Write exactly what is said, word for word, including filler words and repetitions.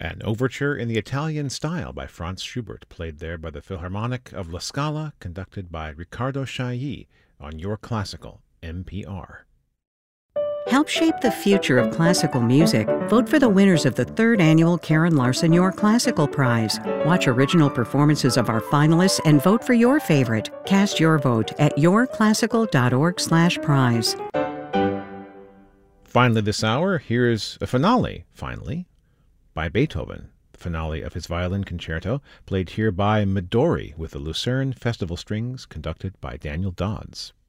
An overture in the Italian style by Franz Schubert, played there by the Philharmonic of La Scala, conducted by Riccardo Chailly on Your Classical, N P R. Help shape the future of classical music. Vote for the winners of the third annual Karen Larson Your Classical Prize. Watch original performances of our finalists and vote for your favorite. Cast your vote at your classical dot org slash prize. Finally this hour, here's a finale, finally, by Beethoven, the finale of his violin concerto, played here by Midori with the Lucerne Festival Strings, conducted by Daniel Dodds.